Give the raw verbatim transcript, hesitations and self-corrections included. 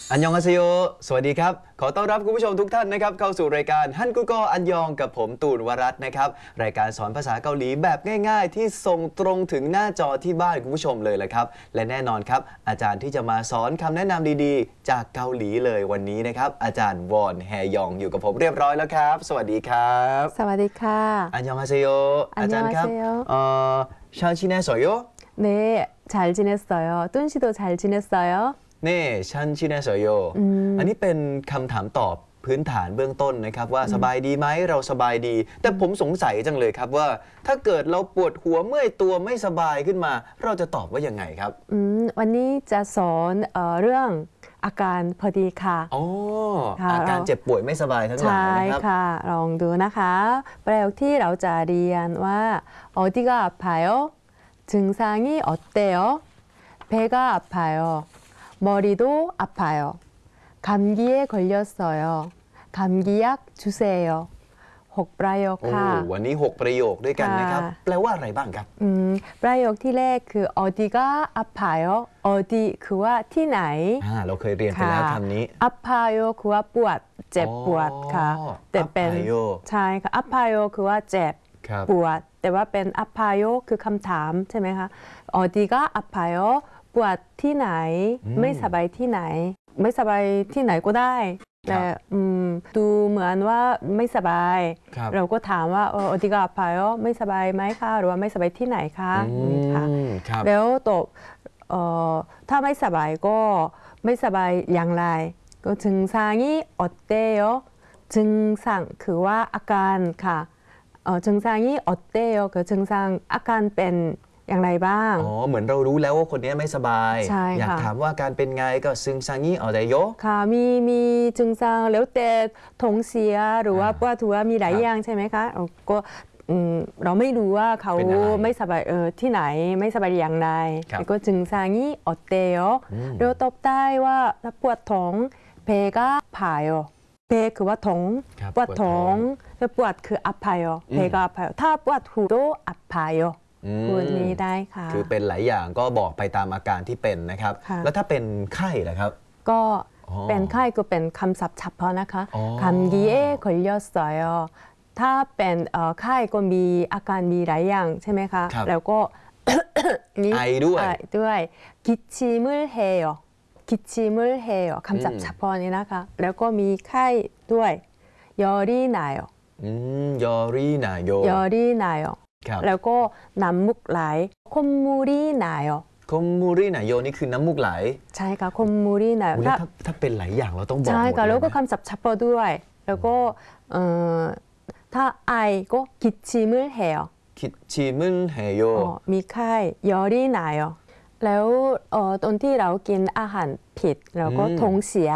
อันยองอาเซโยสวัสดีครับขอต้อนรับคุณผู้ชมทุกท่านนะครับเข้าสู่รายการฮันกุโกอันยองกับผมตูนวรัตน์นะครับรายการสอนภาษาเกาหลีแบบง่ายๆที่ส่งตรงถึงหน้าจอที่บ้านคุณผู้ชมเลยแหละครับและแน่นอนครับอาจารย์ที่จะมาสอนคำแนะนำดีๆจากเกาหลีเลยวันนี้นะครับอาจารย์วอนแฮยองอยู่กับผมเรียบร้อยแล้วครับสวัสดีครับสวัสดีค่ะอันยองอาเซโยอาจารย์ครับเอ่อชาชิเนสโย 네 잘 지냈어요. 뚠 씨도 잘 지냈어요? เน่ชันชิเนสโยอันนี้เป็นคำถามตอบพื้นฐานเบื้องต้นนะครับว่าสบายดีไหมเราสบายดีแต่ผมสงสัยจังเลยครับว่าถ้าเกิดเราปวดหัวเมื่อยตัวไม่สบายขึ้นมาเราจะตอบว่ายังไงครับอืมวันนี้จะสอนเอ่อเรื่องอาการพอดีค่ะอ๋ออาการเจ็บป่วยไม่สบายทั้งหลายนะครับใช่ค่ะลองดูนะคะประโยคที่เราจะเรียนว่า어디가 아파요? 증상이 어때요? 배가 아파요. 머리도 아파요. 감기에 걸렸어요. 감기약 주세요. หกประโยคค่ะวันนี้หกประโยคด้วยกันนะครับแปลว่าอะไรบ้างครับอืมประโยคที่แรกคือ 어디가 아파요? 어디 คือว่าที่ไหนอ่าเราเคยเรียนไปแล้วคำนี้ 아파요 คือว่าปวดเจ็บปวดค่ะแต่เป็นใช่ค่ะ 아파요 คือว่าเจ็บปวดแต่ว่าเป็น 아파요 คือคำถามใช่ไหมคะ 어디가 아파요? ปวดที่ไหนไม่สบายที่ไหนไม่สบายที่ไหนก็ได้แต่ดูเหมือนว่าไม่สบายเราก็ถามว่า어디가 아파요? ไม่สบายไหมคะหรือว่าไม่สบายที่ไหนคะนี่ค่ะแล้วตอบถ้าไม่สบายก็ไม่สบายอย่างไรก็증상이 어때요? 증상คือว่าอาการค่ะ증상이 어때요? 그 증상อาการเป็นอย่างไรบ้างอ๋อเหมือนเรารู้แล้วว่าคนนี้ไม่สบายอยากถามว่าการเป็นไงก็ซึงซางี้เอาได้โยค่ะมีมีจึงซังแล้วแต่ท้องเสียหรือว่าปวดหัวมีหลายอย่างใช่ไหมคะก็เราไม่รู้ว่าเขาไม่สบายเออที่ไหนไม่สบายอย่างไรก็จึงซางี้อดเตโยเราตอบได้ว่าถ้าปวดท้องเพก็ผายเพคือว่าท้องปวดท้องแล้วปวดคืออัพพายเพก็อัพพายถ้าปวดหูก็อัพพายพูดนี้ได้ค่ะคือเป็นหลายอย่างก็บอกไปตามอาการที่เป็นนะครับแล้วถ้าเป็นไข้ล่ะครับก็เป็นไข้ก็เป็นคำศัพท์เฉพาะนะคะ감기에 걸렸어요ถ้าเป็นไข้ก็มีอาการมีหลายอย่างใช่ไหมคะแล้วก็ไอด้วยด้วย기침을 해요 기침을 해요คำศัพท์เฉพาะนี้นะคะแล้วก็มีไข้ด้วย열이 나요 열이 나요 열이 나요แล้วก็น้ำมูกไหล콧물이 나요 콧물이 나요นี่คือน้ำมูกไหลใช่ค่ะ콧물이 나요 ถ้าถ้าเป็นหลายอย่างเราต้องบอกหมดใช่ค่ะแล้วก็คำศัพท์เฉพาะด้วยแล้วก็ถ้าไอก็기침을 해요 기침을 해요 มีไข้열이 나요แล้วตอนที่เรากินอาหารผิดเราก็ท้องเสีย